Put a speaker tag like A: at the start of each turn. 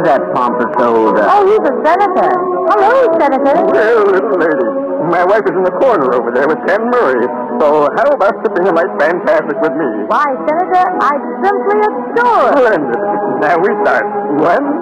A: that pompous old...
B: Oh, he's a senator. Hello, Senator.
C: Well, little lady, my wife is in the corner over there with Ken Murray. So how about sipping a night fantastic with me?
B: Why, Senator, I simply adore it.
C: Splendid. Now we start. 1,